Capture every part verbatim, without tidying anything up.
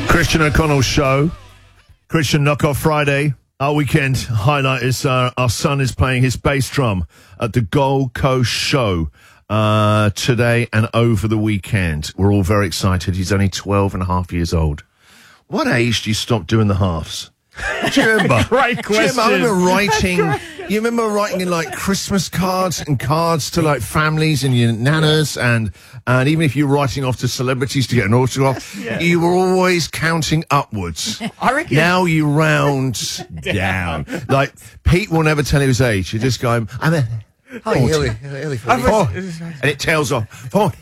Christian O'Connell Show. Christian Knockoff Friday. Our weekend highlight is uh, our son is playing his bass drum at the Gold Coast Show uh, today and over the weekend. We're all very excited. He's only twelve and a half years old. What age do you stop doing the halves? Do you remember? Great question. Do you remember, I remember writing, you remember writing in like Christmas cards and cards to like families and your nanas and, and even if you were writing off to celebrities to get an autograph, yeah. you were always counting upwards. I reckon. Now you round down. Like Pete will never tell you his age. You just go, I'm a oh, early, early forties. And it tails off. Four.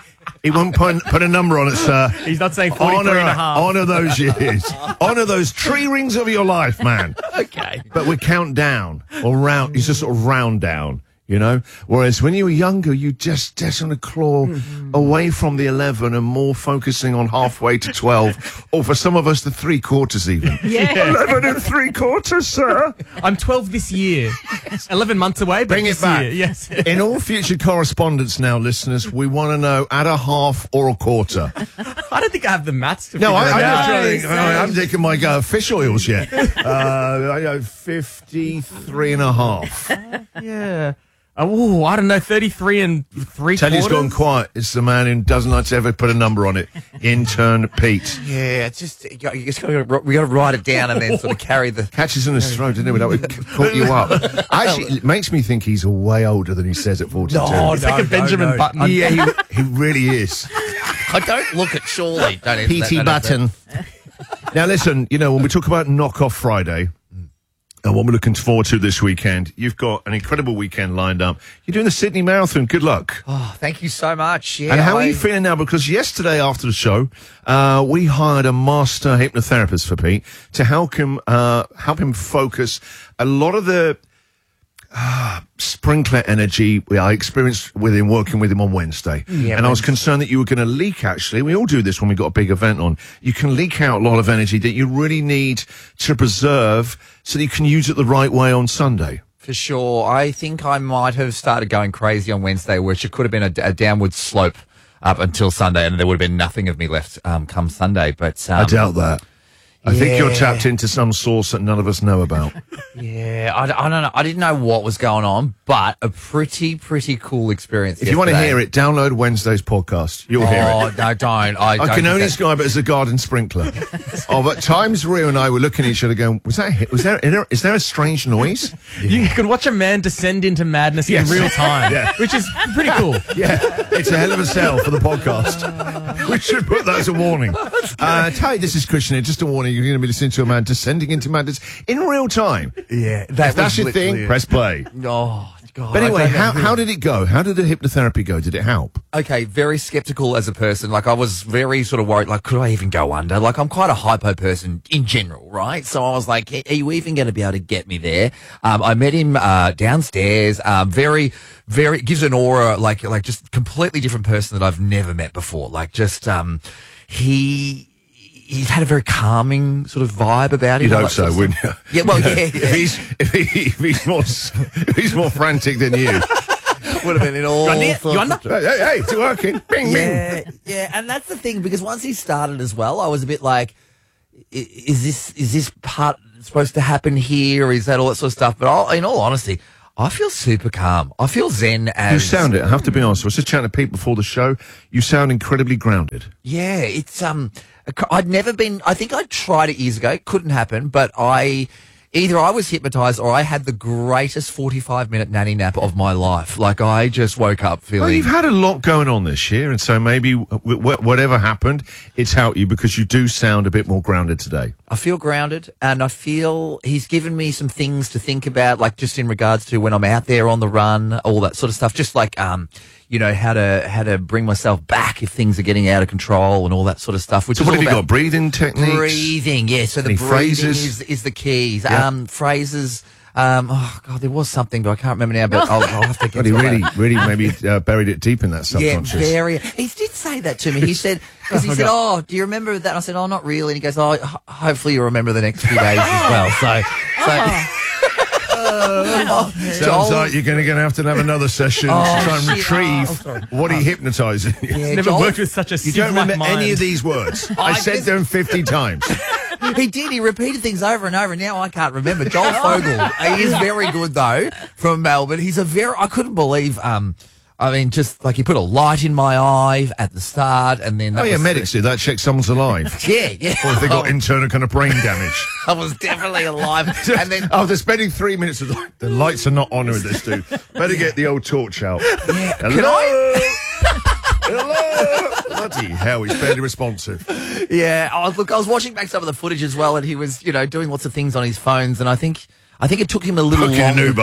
He won't put, put a number on it, sir. He's not saying forty-three honor, and a half. Honour those years. Honour those tree rings of your life, man. Okay. But we count down or round. You just sort of round down, you know? Whereas when you were younger, you just, just want to claw mm-hmm. away from the eleven and more focusing on halfway to twelve. Or for some of us, the three quarters even. Yeah. eleven and three quarters, sir. I'm twelve this year. eleven months away, but Bring this it back. Year, yes. In all future correspondence now, listeners, we want to know at a half or a quarter. I don't think I have the maths to No, I, figure I it out. don't think, I haven't taken my uh, fish oils yet. Uh, I know fifty-three and a half. Yeah. Oh, I don't know, thirty-three and three Telly's quarters? gone quiet. It's the man who doesn't like to ever put a number on it. Intern Pete. Yeah, it's just, you got, you just gotta, we got to write it down and then sort of carry the... Catches in his throat, didn't it? Without it caught you up. Actually, it makes me think he's way older than he says at forty-two. No, It's no, like a no, Benjamin no. Button. Yeah, he, he really is. I don't look at Surely. Don't P T Button. Now, listen, you know, when we talk about Knockoff Friday... And what we're looking forward to this weekend, you've got an incredible weekend lined up. You're doing the Sydney Marathon. Good luck. Oh, thank you so much. Yeah, and how I... are you feeling now? Because yesterday after the show, uh, we hired a master hypnotherapist for Pete to help him, uh, help him focus a lot of the uh, sprinkler energy I experienced with him working with him on Wednesday. Yeah, and I was concerned that you were going to leak, actually. We all do this when we've got a big event on. You can leak out a lot of energy that you really need to preserve so that you can use it the right way on Sunday. For sure. I think I might have started going crazy on Wednesday, which it could have been a, a downward slope up until Sunday, and there would have been nothing of me left um, come Sunday. But um, I doubt that. I yeah. think you're tapped into some source that none of us know about. Yeah, I, I don't know. I didn't know what was going on, but a pretty, pretty cool experience. If yesterday. you want to hear it, download Wednesday's podcast. You'll oh, hear it. Oh, no, don't. I, I don't can only that... describe it as a garden sprinkler. Oh, but times Rio and I were looking at each other going, was that, was there, is there a strange noise? Yeah. You can watch a man descend into madness yes. in real time, yeah. which is pretty cool. Yeah, it's a hell of a sell for the podcast. We should put that as a warning. Uh, Ty, this is Christian here. Just a warning, you're going to be listening to a man descending into madness in real time. Yeah, that if that's your thing, press play. Oh, God. But anyway, how, how did it go? How did the hypnotherapy go? Did it help? Okay, very skeptical as a person. Like, I was very sort of worried, like, could I even go under? Like, I'm quite a hypo person in general, right? So I was like, are you even going to be able to get me there? Um, I met him uh, downstairs. Um, very, very, gives an aura, like, like just completely different person that I've never met before. Like, just, um, he... He's had a very calming sort of vibe about him. You'd hope so, wouldn't you? Yeah, well, yeah. yeah. If, he's, if, he, if, he's more, if he's more frantic than you. Would have been in all sorts of... Hey, hey, hey, it's working. Bing, yeah, bing. Yeah, and that's the thing, because once he started as well, I was a bit like, is this is this part supposed to happen here? Is that all that sort of stuff? But I'll, in all honesty, I feel super calm. I feel zen as... You sound it, I have to be honest. I was just chatting to Pete before the show. You sound incredibly grounded. Yeah, it's... um. I'd never been... I think I tried it years ago. It couldn't happen, but I... Either I was hypnotised or I had the greatest forty-five minute nanny nap of my life. Like, I just woke up feeling... Well, you've had a lot going on this year, and so maybe w- w- whatever happened, it's helped you because you do sound a bit more grounded today. I feel grounded, and I feel he's given me some things to think about, like just in regards to when I'm out there on the run, all that sort of stuff. Just like, um, you know, how to how to bring myself back if things are getting out of control and all that sort of stuff. Which so is what all have you about got? Breathing techniques? Breathing, yeah. So the Any breathing phrases? is, is the keys. Yeah. Um, phrases. Um, oh, God, there was something, but I can't remember now, but I'll, I'll have to get But he to really, that. really maybe uh, buried it deep in that subconscious. Yeah, very. He did say that to me. He said, because he said, oh, do you remember that? And I said, oh, not really. And he goes, oh, ho- hopefully you'll remember the next few days as well. So, so. Oh, Sounds Joel- like you're going to have to have another session Oh, to try and shit. retrieve Oh, sorry. what he hypnotising. Yeah, Never Joel- worked with such a You don't sieve-like remember mind. any of these words. I I said just- them fifty times. He did. He repeated things over and over. And now I can't remember. Joel Fogel. He is very good though, from Melbourne. He's a very. I couldn't believe. Um, I mean, just like he put a light in my eye at the start, and then that Oh, yeah, was- medics do that. Check someone's alive. Yeah, yeah. Or if they got internal kind of brain damage. I was definitely alive. And then After spending three minutes of like, the lights are not on with this dude. Better get the old torch out. Yeah. Hello? Can I? Hello? Bloody hell, he's barely responsive. Yeah. I was, look, I was watching back some of the footage as well, and he was, you know, doing lots of things on his phones, and I think. I think it took him a little Booking an longer. Uber.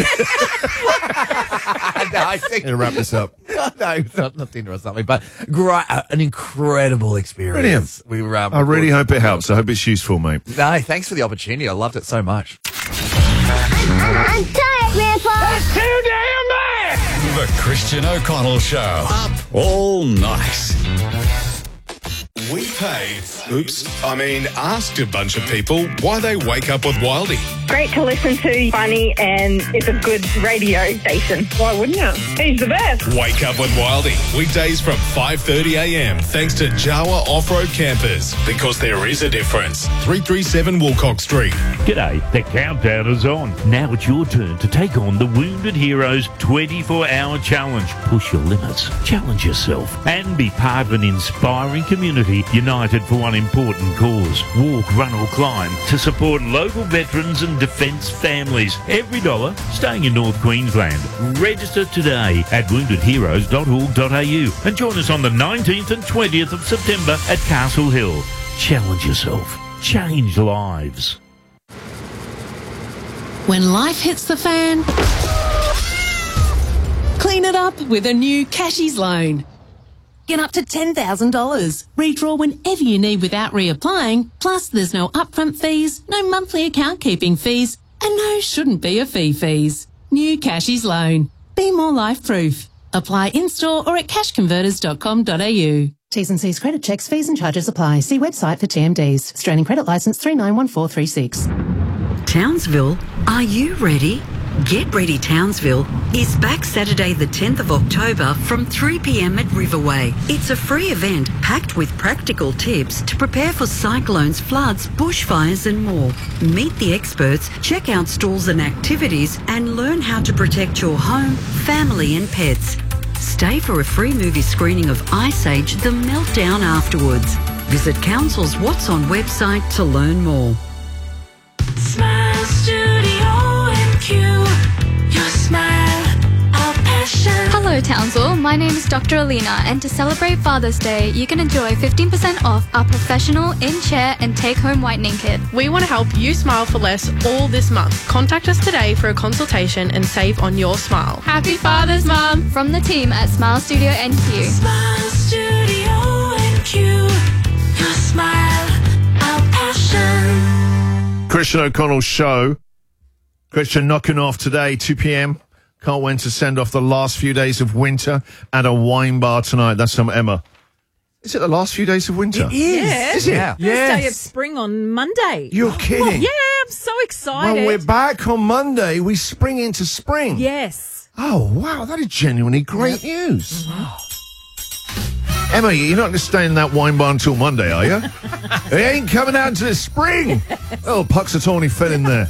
no, I think Gonna wrap this up. no, it's not, not Tinder or something, but great, uh, an incredible experience. Brilliant. We were. Um, I really hope it helps. I hope it's useful, mate. No, thanks for the opportunity. I loved it so much. I'm tired, Grandpa. The Christian O'Connell Show. Up all night. We paid, oops, I mean, asked a bunch of people why they wake up with Wildy. Great to listen to, funny, and it's a good radio station. Why wouldn't you? He's the best. Wake up with Wildy. Weekdays from five thirty a m thanks to Jawa Off-Road Campers. Because there is a difference. three thirty-seven Woolcock Street. G'day, the countdown is on. Now it's your turn to take on the Wounded Heroes twenty-four hour challenge. Push your limits, challenge yourself, and be part of an inspiring community united for one important cause. Walk, run or climb to support local veterans and defence families. Every dollar staying in North Queensland. Register today at wounded heroes dot org dot a u and join us on the nineteenth and twentieth of September at Castle Hill. Challenge yourself. Change lives. When life hits the fan, clean it up with a new Cashies loan. Get up to ten thousand dollars. Redraw whenever you need without reapplying. Plus, there's no upfront fees, no monthly account keeping fees, and no shouldn't be a fee fees. New Cashies loan. Be more life proof. Apply in-store or at cash converters dot com dot a u. T's and C's credit checks, fees and charges apply. See website for T M Ds. Australian Credit Licence three nine one four three six. Townsville, are you ready? Get Ready Townsville is back Saturday the tenth of October from three p m at Riverway. It's a free event packed with practical tips to prepare for cyclones, floods, bushfires and more. Meet the experts, check out stalls and activities and learn how to protect your home, family and pets. Stay for a free movie screening of Ice Age: The Meltdown afterwards. Visit Council's What's On website to learn more. Smile Studio M Q, your smile, our passion. Hello Townsville, my name is Doctor Alina, and to celebrate Father's Day, you can enjoy fifteen percent off our professional in-chair and take-home whitening kit. We want to help you smile for less all this month. Contact us today for a consultation and save on your smile. Happy Father's, Mum! From the team at Smile Studio N Q. Smile Studio N Q, your smile, our passion. Christian O'Connell's show. Christian knocking off today, two p m. Can't wait to send off the last few days of winter at a wine bar tonight. That's from Emma. Is it the last few days of winter? It is. Yeah. Is it? Yeah. First day of spring on Monday. You're kidding. Yeah, I'm so excited. Well, we're back on Monday. We spring into spring. Yes. Oh, wow. That is genuinely great news. Emma, you're not going to stay in that wine bar until Monday, are you? It ain't coming out until the spring. Oh, Puxatawny fell in there.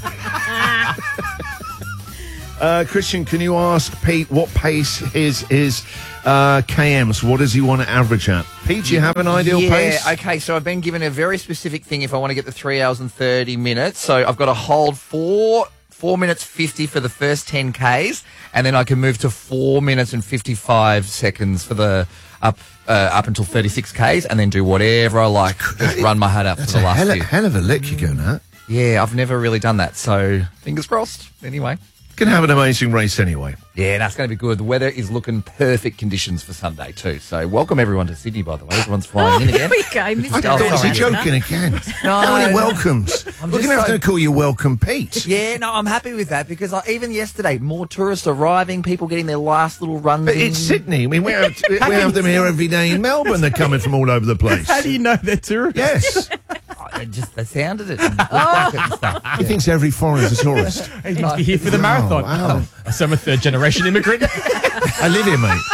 uh, Christian, can you ask Pete what pace is his uh, K Ms? What does he want to average at? Pete, do you have an ideal yeah, pace? okay, so I've been given a very specific thing if I want to get the three hours and thirty minutes. So I've got to hold four, four minutes fifty for the first ten Ks, and then I can move to four minutes and fifty-five seconds for the up uh, up until thirty-six Ks, and then do whatever I like. Just run my head up for That's the a last hell, few. hell of a lick you're going at. Yeah, I've never really done that, so fingers crossed. Anyway. Can have an amazing race anyway. Yeah, that's going to be good. The weather is looking perfect conditions for Sunday too. So welcome everyone to Sydney, by the way. Everyone's flying in again. There we go, Mister I thought, Oh, is he sorry. joking again? No. How many welcomes? I'm We're just going to have so- to call you Welcome Pete. Yeah, no, I'm happy with that because I, even yesterday, more tourists arriving, people getting their last little runs. But in. it's Sydney. I mean, we have, we have them here every day in Melbourne. They're coming from all over the place. How do you know they're tourists? Yes. I just the sound of it. And looked like it and stuff. He thinks every foreigner is a tourist. He must be here for the marathon. wow. Oh, so I'm a third generation immigrant. I live here, mate.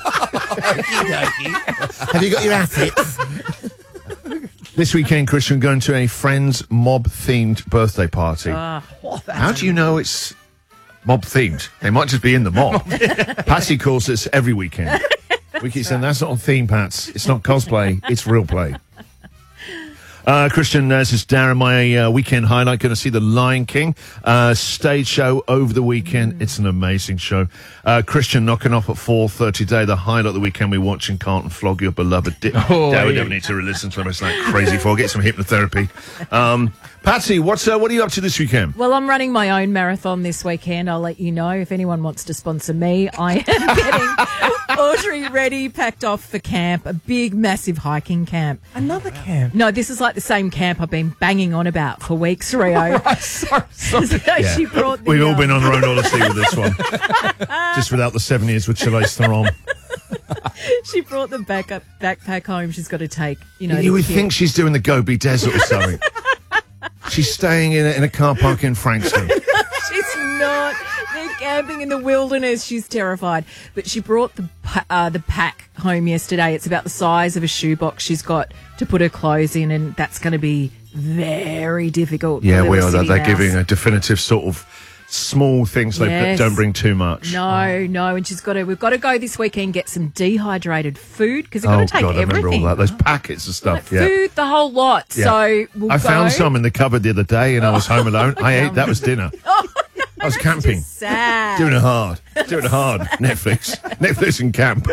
Have you got your assets? This weekend, Christian, going to a friend's mob-themed birthday party. Uh, How do you know it's mob-themed? They might just be in the mob. Patsy calls this every weekend. We keep saying, that's not on theme, Pats. It's not cosplay. It's real play. Uh, Christian, uh, this is Darren, my uh, weekend highlight. Going to see The Lion King uh, stage show over the weekend. It's an amazing show. Uh, Christian knocking off at four thirty today. The highlight of the weekend we're watching Can't and Flog Your Beloved. Di- Oh, Darren, we yeah. don't need to listen to him. It's like crazy for. Get some hypnotherapy. Um, Patsy, what's uh, what are you up to this weekend? Well, I'm running my own marathon this weekend. I'll let you know if anyone wants to sponsor me. I am getting Audrey ready, packed off for camp, a big, massive hiking camp. Another camp? No, this is like the same camp I've been banging on about for weeks, Rio. sorry, sorry. So she brought the, We've all um, been on our own odyssey with this one. Just without the seven years with Charlize Theron. She brought the back up, backpack home. She's got to take, you know. You the would kid. think she's doing the Gobi Desert or something. She's staying in a, in a car park in Frankston. She's not. They're camping in the wilderness. She's terrified. But she brought the pa- uh, the pack home yesterday. It's about the size of a shoebox she's got to put her clothes in, and that's going to be very difficult. Yeah, for we little are. They're, city they're house. giving a definitive sort of small things that Yes. don't bring too much. No, no, and she's got to. We've got to go this weekend get some dehydrated food because we've got Oh, to take God, I remember everything. all that. Those packets of stuff. Yeah. Food, the whole lot. Yeah. So we'll I go. found some in the cupboard the other day and I was home alone. I ate, that was dinner. I was camping. Sad. Doing it hard. Doing it hard. Netflix. Netflix and camp.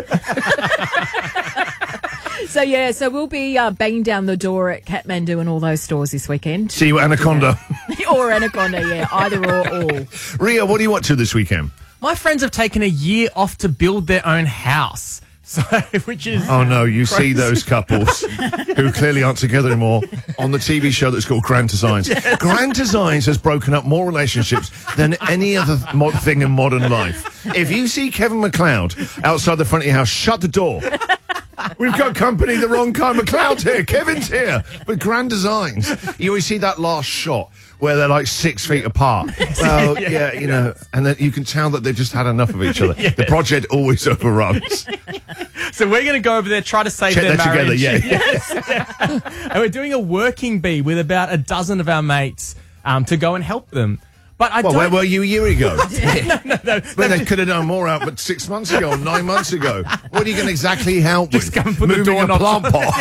So yeah, so we'll be uh, banging down the door at Kathmandu and all those stores this weekend. See you at Anaconda. Or Anaconda, yeah, either or all. Ria, what are you up to this weekend? My friends have taken a year off to build their own house. So, which is Oh no, you crazy. see those couples who clearly aren't together anymore on the T V show that's called Grand Designs. Grand Designs has broken up more relationships than any other mod thing in modern life. If you see Kevin McLeod outside the front of your house, shut the door. We've got company, the wrong kind. McLeod's here, Kevin's here. But Grand Designs, you always see that last shot where they're like six feet apart. Well, yeah, Yeah. you know, and then you can tell that they've just had enough of each other. The project always overruns. So we're going to go over there, try to save Check their that together, marriage. yeah. Yes. And we're doing a working bee with about a dozen of our mates um, to go and help them. But I Well, don't... where were you a year ago? no, no, no. But they could have done more out, but six months ago, or nine months ago. What are you going to exactly help Just with? come and put the Moving a doorknobs plant on.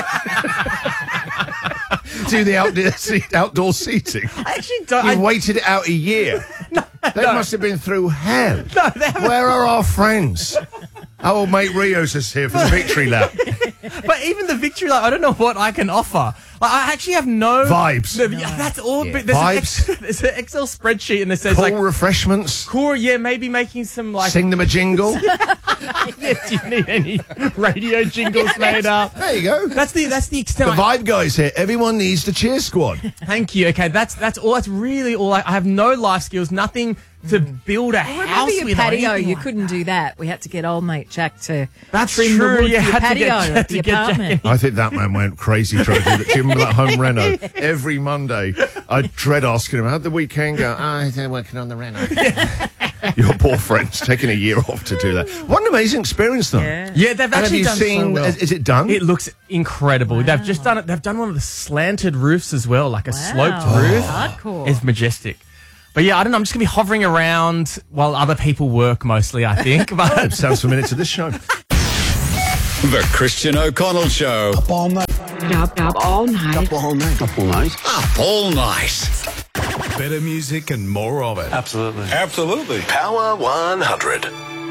pot. Do the outdoor, seat, outdoor seating. I actually don't... You've I, waited it out a year. They no. must have been through hell. No, they haven't. Where are our friends? Our old mate Rio's just here for the victory lap. But even the victory, like, I don't know what I can offer. Like, I actually have no... Vibes. No, yeah, that's all. Yeah. But there's, Vibes. An Ex, there's an Excel spreadsheet and it says, Cool like... refreshments. Cool, yeah, maybe making some, like... Sing them a jingle. Yeah, do you need any radio jingles made up? There you go. That's the that's the extent. The I- vibe guys here. Everyone needs the cheer squad. Thank you. Okay, that's that's all. That's really all. I, I have no life skills. Nothing to build a Remember house your with. or patio? anything You like- couldn't do that. We had to get old mate Jack to That's trim true. the wood You for your had to patio get- at had the to get Jack apartment. in. I think that man went crazy trying to do that. Do you remember that home reno? Every Monday, I dread asking him, how'd the weekend go? Oh, they're working on the reno. Your poor friend's taking a year off to do that. What an amazing experience, though. Yeah. Yeah, they've And have actually you done seen, so well. is, is it done? It looks incredible. They've just done it. They've done one of the slanted roofs as well, like a sloped Wow. roof. Hardcore. It's majestic. But yeah, I don't know. I'm just gonna be hovering around while other people work mostly. I think. It But sounds familiar to this show. The Christian O'Connell Show. Up, up all night. Up all night. Up all night. Up all night. Better music and more of it. Absolutely. Absolutely. Power one hundred.